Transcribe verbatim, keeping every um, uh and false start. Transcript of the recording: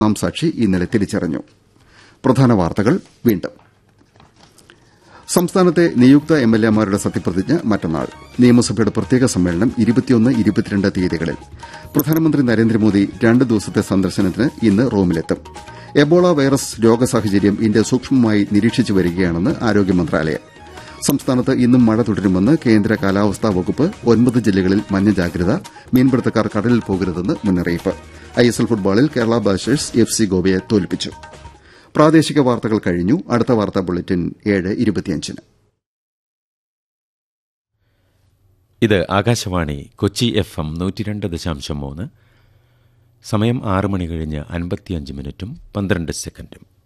ഒന്നാം സാക്ഷി ഇന്നലെ തിരിച്ചറിഞ്ഞു. പ്രധാന വാർത്തകൾ വീണ്ടും. സംസ്ഥാനത്തെ നിയുക്ത എം എൽ എമാരുടെ സത്യപ്രതിജ്ഞ മറ്റന്നാൾ. നിയമസഭയുടെ പ്രത്യേക സമ്മേളനം ഇരുപത്തിയൊന്ന് ഇരുപത്തിരണ്ട് തീയതികളിൽ. പ്രധാനമന്ത്രി നരേന്ദ്രമോദി രണ്ട് ദിവസത്തെ സന്ദർശനത്തിന് ഇന്ന് റോമിലെത്തും. എബോള വൈറസ് രോഗസാഹചര്യം ഇന്ത്യ സൂക്ഷ്മമായി നിരീക്ഷിച്ചു വരികയാണെന്ന് ആരോഗ്യ മന്ത്രാലയം. സംസ്ഥാനത്ത് ഇന്നും മഴ തുടരുമെന്ന് കേന്ദ്ര കാലാവസ്ഥാ വകുപ്പ്. ഒൻപത് ജില്ലകളിൽ മഞ്ഞ ജാഗ്രത. മീൻപിടുത്തക്കാർ കടലിൽ പോകരുതെന്ന് മുന്നറിയിപ്പ്. ഐഎസ്എൽ ഫുട്ബോളിൽ കേരള ബ്ലാസ്റ്റേഴ്സ് എഫ് സി ഗോവയെ തോൽപ്പിച്ചു. പ്രാദേശിക വാർത്തകൾ കഴിഞ്ഞു. അടുത്ത വാർത്താ ബുള്ളറ്റിൻ ഏഴ് ഇരുപത്തിയഞ്ചിന്. ഇത് ആകാശവാണി കൊച്ചി എഫ് എം നൂറ്റി രണ്ട് ദശാംശം മൂന്ന്. സമയം ആറ് മണി കഴിഞ്ഞ് അൻപത്തിയഞ്ച് മിനിറ്റും പന്ത്രണ്ട് സെക്കൻഡും.